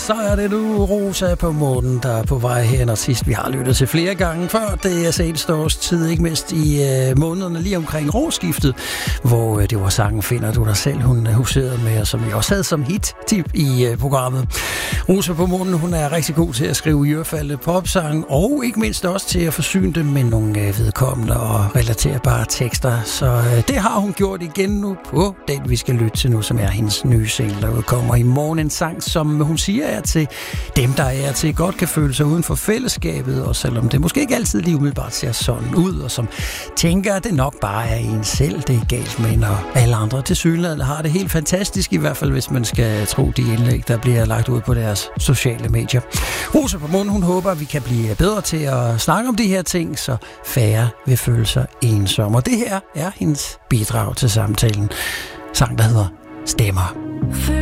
så er det nu Rosa på månen, der er på vej hen, og sidst vi har lyttet til flere gange før. Det er seneste års tid, ikke mindst i månederne lige omkring årsskiftet, hvor det var sangen Finder du dig selv, hun huserede med, og som vi også havde som hit i programmet. Rosa på månen, hun er rigtig god til at skrive ørefaldende popsange, og ikke mindst også til at forsyne dem med nogle vedkommende og relaterbare tekster. Så det har hun gjort igen nu på den, vi skal lytte til nu, som er hendes nye single, der udkommer i morgen. En sang, som hun siger er til dem, der er til godt kan føle sig uden for fællesskabet, og selvom det måske ikke altid lige umiddelbart ser sådan ud, og som tænker, at det nok bare er en selv, det er galt med, når alle andre tilsyneladende har det helt fantastisk, i hvert fald hvis man skal tro de indlæg, der bliver lagt ud på deres sociale medier. Rosa på månen, hun håber, at vi kan blive bedre til at snakke om de her ting, så færre vil føle sig ensomme. Og det her er hendes bidrag til samtalen. Sang, der hedder Stemmer.